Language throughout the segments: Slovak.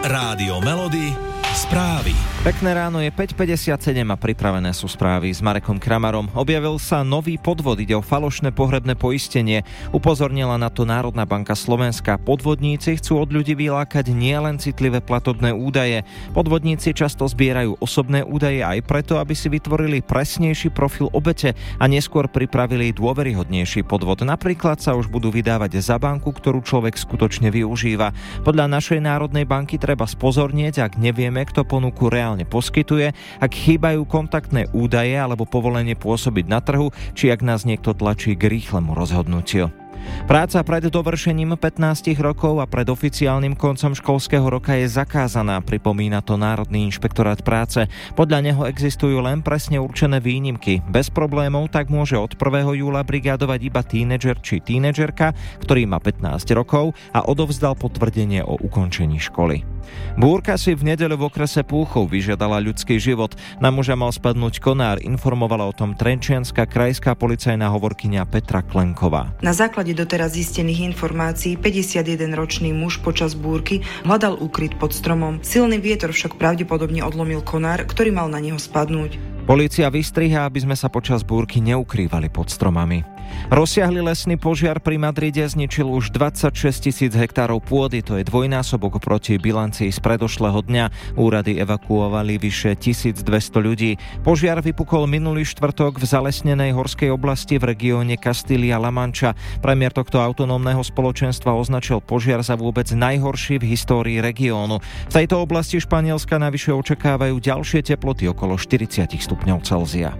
Rádio Melody, správy. Pekné ráno, je 5:57 a pripravené sú správy s Marekom Kramarom. Objavil sa nový podvod, ide o falošné pohrebné poistenie. Upozornila na to Národná banka Slovenska. Podvodníci chcú od ľudí vylákať nielen citlivé platobné údaje. Podvodníci často zbierajú osobné údaje aj preto, aby si vytvorili presnejší profil obete a neskôr pripravili dôveryhodnejší podvod. Napríklad sa už budú vydávať za banku, ktorú človek skutočne využíva. Podľa našej Národnej banky treba spozornieť, ak nevieme, kto ponuku reálne poskytuje, ak chýbajú kontaktné údaje alebo povolenie pôsobiť na trhu, či ak nás niekto tlačí k rýchlemu rozhodnutiu. Práca pred dovršením 15 rokov a pred oficiálnym koncom školského roka je zakázaná, pripomína to Národný inšpektorát práce. Podľa neho existujú len presne určené výnimky. Bez problémov tak môže od 1. júla brigádovať iba tínedžer či tínedžerka, ktorý má 15 rokov a odovzdal potvrdenie o ukončení školy. Búrka si v nedeľu v okrese Púchov vyžiadala ľudský život. Na muža mal spadnúť konár, informovala o tom trenčianska krajská policajná hovorkyňa Petra Klenková. Na základe doteraz zistených informácií 51-ročný muž počas búrky hľadal úkryt pod stromom. Silný vietor však pravdepodobne odlomil konár, ktorý mal na neho spadnúť. Polícia vystriha, aby sme sa počas búrky neukrývali pod stromami. Rozsiahly lesný požiar pri Madride zničil už 26 000 hektárov pôdy, to je dvojnásobok proti bilancii z predošlého dňa. Úrady evakuovali vyše 1200 ľudí. Požiar vypukol minulý štvrtok v zalesnenej horskej oblasti v regióne Kastília-La Mancha. Premiér tohto autonómneho spoločenstva označil požiar za vôbec najhorší v histórii regiónu. V tejto oblasti Španielska navyše očakávajú ďalšie teploty okolo 40 stupňov Celzia.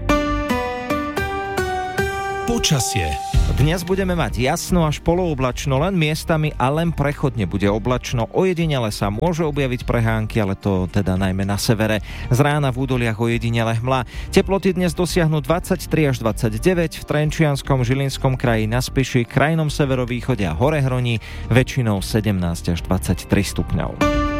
Počasie. Dnes budeme mať jasno až polooblačno, len miestami a len prechodne bude oblačno. Ojedinele sa môžu objaviť prehánky, ale to teda najmä na severe. Z rána v údoliach ojedinele hmla. Teploty dnes dosiahnu 23 až 29, v Trenčianskom, Žilinskom kraji, na Spiši, krajnom severovýchode a Horehroní väčšinou 17 až 23 stupňov.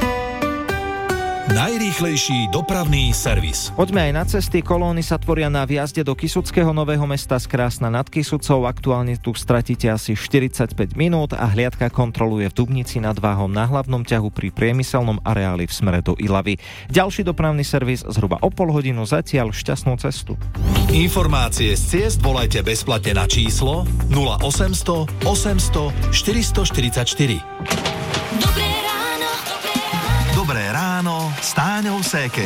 Najrýchlejší dopravný servis. Poďme aj na cesty. Kolóny sa tvoria na vjazde do Kysuckého Nového Mesta z Krásna nad Kysucou. Aktuálne tu stratíte asi 45 minút a hliadka kontroluje v Dubnici nad Váhom na hlavnom ťahu pri priemyselnom areáli v smere do Ilavy. Ďalší dopravný servis zhruba o pol hodinu, zatiaľ šťastnú cestu. Informácie z ciest volajte bezplatne na číslo 0800 800 444. Dobré ráno s Táňou Sékej.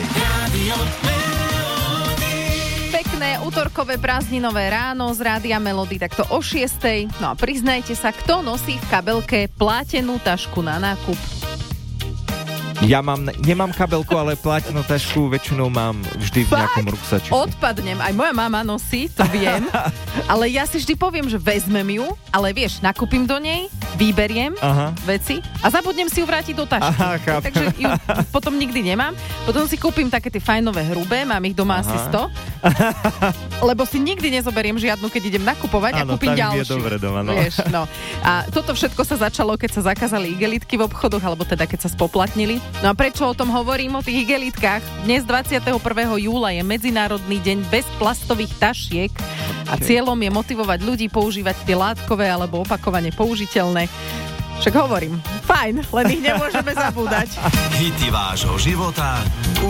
Pekné utorkové prázdninové ráno z Rádia Melody, takto o 6:00. No a priznajte sa, kto nosí v kabelke plátenú tašku na nákup? Ja nemám kabelku, ale plátenú tašku väčšinou mám vždy v nejakom ruksačiku. Odpadnem, aj moja mama nosí, to viem, ale ja si vždy poviem, že vezmem ju, ale vieš, nakúpim do nej, vyberiem veci a zabudnem si ju vrátiť do tašky. Takže ju potom nikdy nemám. Potom si kúpim také tie fajnové hrubé, mám ich doma asi 100, lebo si nikdy nezoberiem žiadnu, keď idem nakupovať a kúpim ďalšiu. Dobre doma, no. Vieš, no. A toto všetko sa začalo, keď sa zakázali igelitky v obchodoch, alebo teda keď sa spoplatnili. No a prečo o tom hovorím, o tých igelitkách? Dnes 21. júla je Medzinárodný deň bez plastových tašiek a cieľom je motivovať ľudí používať tie látkové alebo opakovane použiteľné. Však hovorím, fajn, len ich nemôžeme zabúdať. Hity vášho života